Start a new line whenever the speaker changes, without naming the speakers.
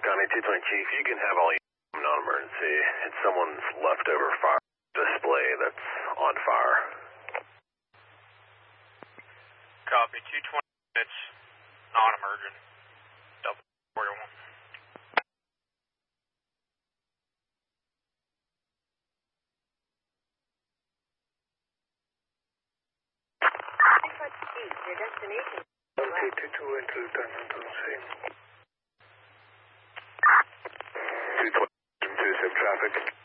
Connie 220 Chief, you can have all your non-emergency. It's someone's leftover fire display that's on fire.
Copy, 220 minutes, non-emergent. Double 41.
Your destination.
222 into the scene.
220, 27 traffic.